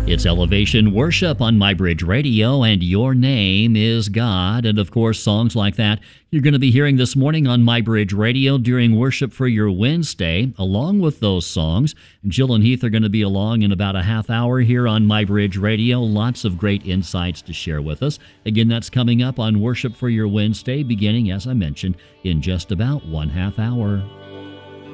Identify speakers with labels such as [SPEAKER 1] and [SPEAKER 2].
[SPEAKER 1] It's Elevation Worship on MyBridge Radio, and Your Name is God. And of course, songs like that you're going to be hearing this morning on MyBridge Radio during Worship for Your Wednesday. Along with those songs, Jill and Heath are going to be along in about a half hour here on MyBridge Radio. Lots of great insights to share with us. Again, that's coming up on Worship for Your Wednesday, beginning, as I mentioned, in just about one half hour.